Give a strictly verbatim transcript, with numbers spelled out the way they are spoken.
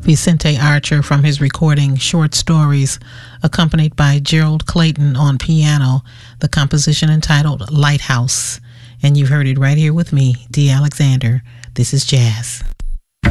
Vicente Archer from his recording Short Stories, accompanied by Gerald Clayton on piano, the composition entitled Lighthouse. And you've heard it right here with me, Dee Alexander. This is Jazz.